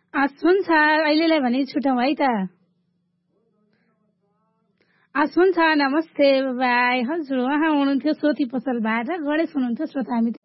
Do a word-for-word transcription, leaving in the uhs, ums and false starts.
हस् हुन्छ अहिलेलाई भने छुटौँ है त। हस् हुन्छ नमस्ते बाई। हजुर उहाँ हुनुहुन्थ्यो सोती पसलबाट गणेश हुनुहुन्थ्यो श्रोता हामी